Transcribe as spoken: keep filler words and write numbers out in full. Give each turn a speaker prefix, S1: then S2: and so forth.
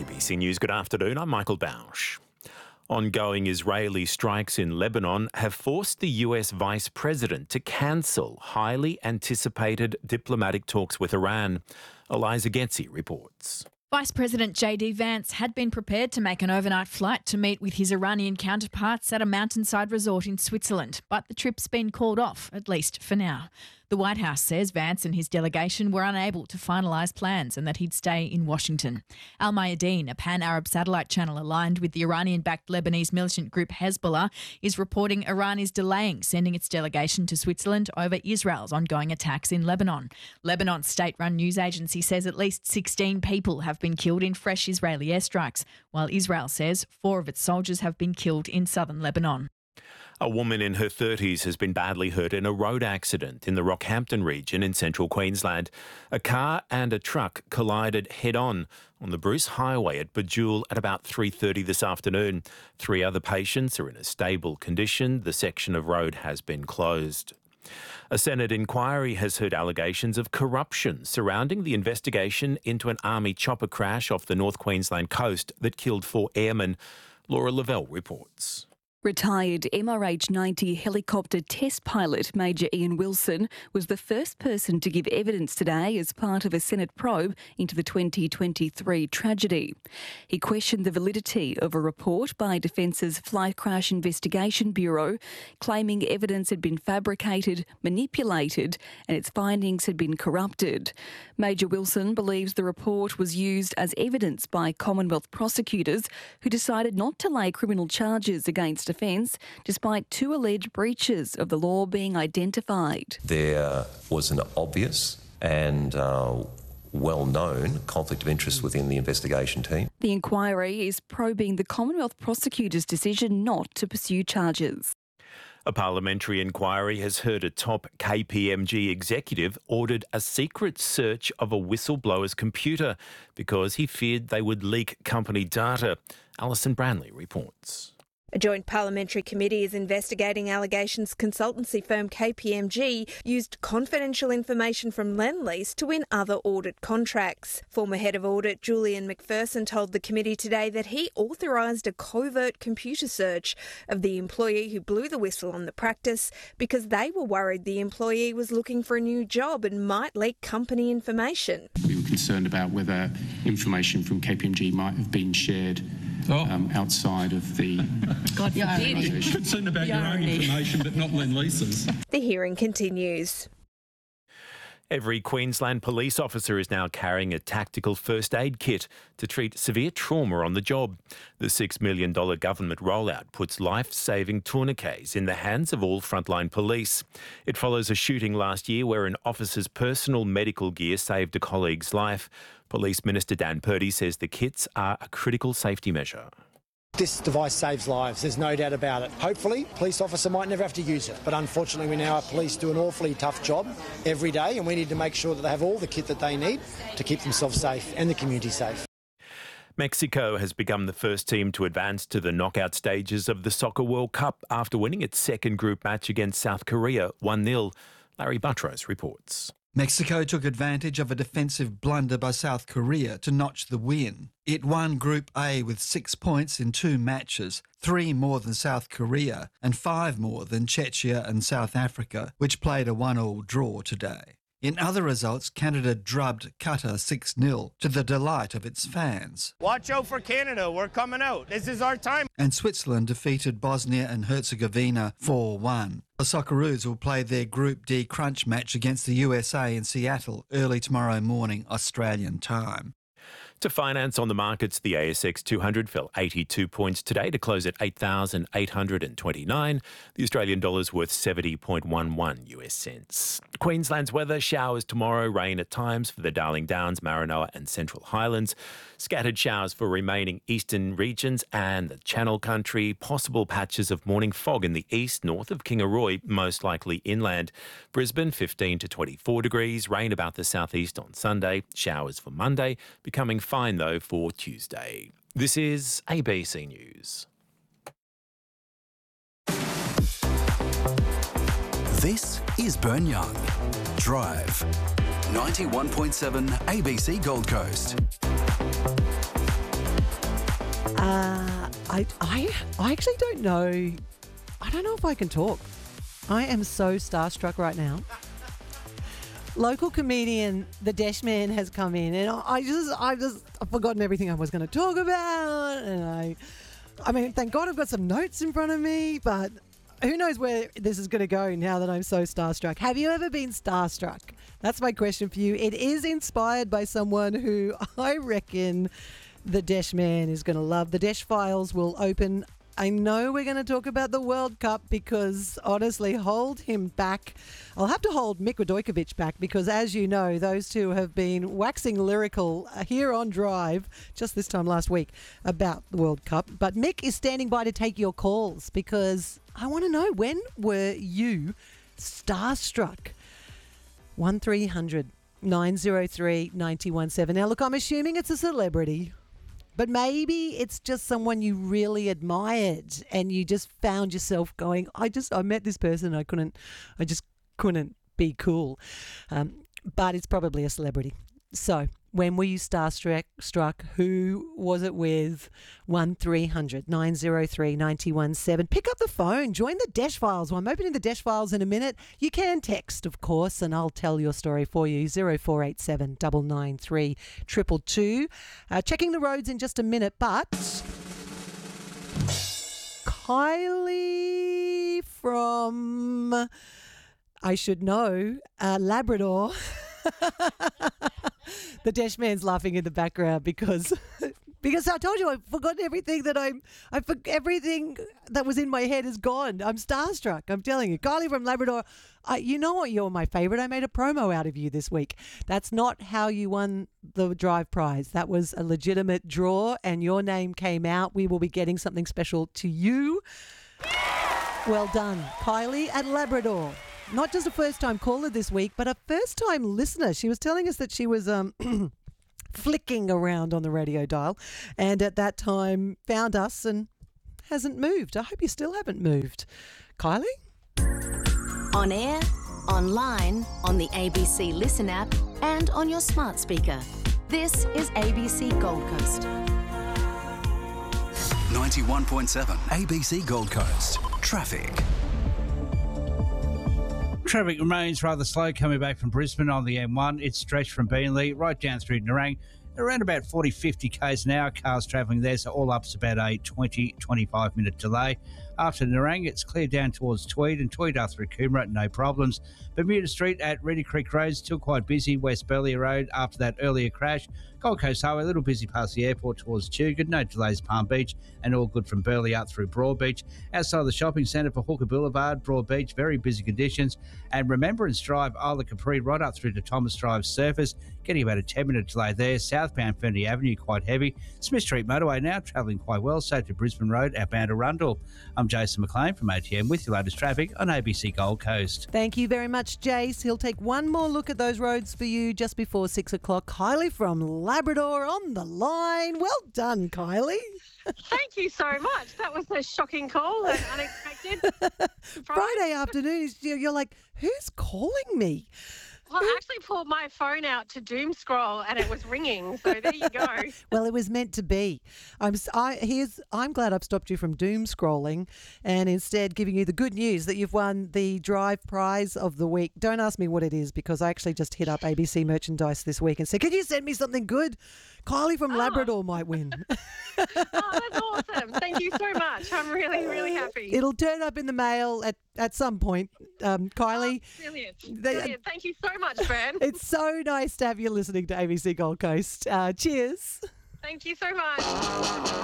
S1: B C News, good afternoon. I'm Michael Bausch. Ongoing Israeli strikes in Lebanon have forced the U S Vice President to cancel highly anticipated diplomatic talks with Iran. Eliza Getzi reports.
S2: Vice President J D Vance had been prepared to make an overnight flight to meet with his Iranian counterparts at a mountainside resort in Switzerland, but the trip's been called off, at least for now. The White House says Vance and his delegation were unable to finalise plans and that he'd stay in Washington. Al Mayadeen, a pan-Arab satellite channel aligned with the Iranian-backed Lebanese militant group Hezbollah, is reporting Iran is delaying sending its delegation to Switzerland over Israel's ongoing attacks in Lebanon. Lebanon's state-run news agency says at least sixteen people have been killed in fresh Israeli airstrikes, while Israel says four of its soldiers have been killed in southern Lebanon.
S1: A woman in her thirties has been badly hurt in a road accident in the Rockhampton region in central Queensland. A car and a truck collided head-on on the Bruce Highway at Bajul at about three thirty this afternoon. Three other patients are in a stable condition. The section of road has been closed. A Senate inquiry has heard allegations of corruption surrounding the investigation into an army chopper crash off the North Queensland coast that killed four airmen. Laura Lavelle reports.
S3: Retired M R H ninety helicopter test pilot Major Ian Wilson was the first person to give evidence today as part of a Senate probe into the twenty twenty-three tragedy. He questioned the validity of a report by Defence's Flight Crash Investigation Bureau claiming evidence had been fabricated, manipulated and its findings had been corrupted. Major Wilson believes the report was used as evidence by Commonwealth prosecutors who decided not to lay criminal charges against offence despite two alleged breaches of the law being identified.
S4: There was an obvious and uh, well-known conflict of interest within the investigation team.
S3: The inquiry is probing the Commonwealth prosecutors' decision not to pursue charges.
S1: A parliamentary inquiry has heard a top K P M G executive ordered a secret search of a whistleblower's computer because he feared they would leak company data. Alison Branley reports.
S5: A joint parliamentary committee is investigating allegations consultancy firm K P M G used confidential information from Lendlease to win other audit contracts. Former head of audit Julian McPherson told the committee today that he authorised a covert computer search of the employee who blew the whistle on the practice because they were worried the employee was looking for a new job and might leak company information.
S6: We were concerned about whether information from K P M G might have been shared Oh. Um, outside of the
S7: God forbid.
S8: Concerned about your own information but not Lendlease's.
S5: The hearing continues.
S1: Every Queensland police officer is now carrying a tactical first aid kit to treat severe trauma on the job. The six million dollars government rollout puts life-saving tourniquets in the hands of all frontline police. It follows a shooting last year where an officer's personal medical gear saved a colleague's life. Police Minister Dan Purdy says the kits are a critical safety measure.
S9: This device saves lives, there's no doubt about it. Hopefully, a police officer might never have to use it, but unfortunately we know our police do an awfully tough job every day and we need to make sure that they have all the kit that they need to keep themselves safe and the community safe.
S1: Mexico has become the first team to advance to the knockout stages of the Soccer World Cup after winning its second group match against South Korea one nil. Larry Buttrose reports.
S10: Mexico took advantage of a defensive blunder by South Korea to notch the win. It won Group A with six points in two matches, three more than South Korea and five more than Czechia and South Africa, which played a one-all draw today. In other results, Canada drubbed Qatar six nil to the delight of its fans.
S11: Watch out for Canada, we're coming out. This is our time.
S10: And Switzerland defeated Bosnia and Herzegovina four one. The Socceroos will play their Group D crunch match against the U S A in Seattle early tomorrow morning, Australian time.
S1: To finance on the markets, the A S X two hundred fell eighty-two points today to close at eight thousand eight hundred twenty-nine. The Australian dollar is worth seventy point one one U S cents. Queensland's weather, showers tomorrow, rain at times for the Darling Downs, Maranoa and Central Highlands. Scattered showers for remaining eastern regions and the Channel Country. Possible patches of morning fog in the east, north of Kingaroy, most likely inland. Brisbane, fifteen to twenty-four degrees. Rain about the southeast on Sunday. Showers for Monday, becoming fine though for Tuesday. This is A B C News.
S12: This is Burn Young. Drive. ninety-one point seven A B C Gold Coast.
S7: Uh, I, I, I actually don't know. I don't know if I can talk. I am so starstruck right now. Local comedian The Desh Man has come in, and I just, I just, I've forgotten everything I was going to talk about, and I, I mean, thank God I've got some notes in front of me, but who knows where this is going to go now that I'm so starstruck. Have you ever been starstruck? That's my question for you. It is inspired by someone who I reckon The Desh Man is going to love. The Desh Files will open. I know we're going to talk about the World Cup because, honestly, hold him back. I'll have to hold Mick Radojkovic back because, as you know, those two have been waxing lyrical here on Drive just this time last week about the World Cup. But Mick is standing by to take your calls because I want to know, when were you starstruck? one three hundred nine oh three nine one seven. Now, look, I'm assuming it's a celebrity. But maybe it's just someone you really admired and you just found yourself going, I just, I met this person, I couldn't, I just couldn't be cool. Um, but it's probably a celebrity. So when were you starstruck? Struck? Who was it with? one three hundred nine oh three nine one seven. Pick up the phone. Join the Desh Files. Well, I'm opening the Desh Files in a minute. You can text, of course, and I'll tell your story for you. oh four eight seven nine nine three two two two. Uh, checking the roads in just a minute, but Kylie from, I should know, uh, Labrador. The Desh Man's laughing in the background because because I told you I've forgotten everything that I'm I for, everything that was in my head is gone. I'm starstruck. I'm telling you, Kylie from Labrador. I, you know what? You're my favourite. I made a promo out of you this week. That's not how you won the Drive prize. That was a legitimate draw, and your name came out. We will be getting something special to you. Well done, Kylie at Labrador. Not just a first-time caller this week, but a first-time listener. She was telling us that she was um, flicking around on the radio dial and at that time found us and hasn't moved. I hope you still haven't moved. Kylie?
S13: On air, online, on the A B C Listen app and on your smart speaker. This is A B C Gold Coast.
S12: ninety-one point seven A B C Gold Coast. Traffic.
S14: Traffic remains rather slow coming back from Brisbane on the M one. It's stretched from Beenleigh right down through Nerang. Around about forty, fifty k's an hour, cars travelling there, so all up's about a twenty, twenty-five minute delay. After Nerang, it's clear down towards Tweed and Tweed up through Coomera, no problems. Bermuda Street at Reedy Creek Road, still quite busy. West Burleigh Road after that earlier crash. Gold Coast Highway, a little busy past the airport towards Tugard, no delays Palm Beach, and all good from Burleigh up through Broadbeach. Outside the shopping centre for Hooker Boulevard, Broadbeach, very busy conditions. And Remembrance Drive, Isla Capri, right up through to Thomas Drive surface, getting about a ten minute delay there. Southbound Fernie Avenue, quite heavy. Smith Street Motorway now travelling quite well, so to Brisbane Road, outbound to Rundle. I'm Jason McLean from A T M with your latest traffic on A B C Gold Coast.
S7: Thank you very much, Jace. He'll take one more look at those roads for you just before six o'clock. Kylie from Labrador on the line. Well done, Kylie.
S15: Thank you so much. That was a shocking call and unexpected.
S7: Friday afternoon, you're like, who's calling me?
S15: Well, I actually pulled my phone out to doom scroll and it was ringing. So there you go.
S7: Well, it was meant to be. I'm I, here's, I'm glad I've stopped you from doom scrolling and instead giving you the good news that you've won the Drive prize of the week. Don't ask me what it is because I actually just hit up A B C Merchandise this week and said, can you send me something good? Kylie from oh. Labrador might win.
S15: Oh, that's awesome. Thank you so much. I'm really, really happy.
S7: It'll turn up in the mail at, at some point, um, Kylie.
S15: Oh, brilliant. They, brilliant. Thank you so much, Ben.
S7: It's so nice to have you listening to A B C Gold Coast. Uh, cheers.
S15: Thank you so much.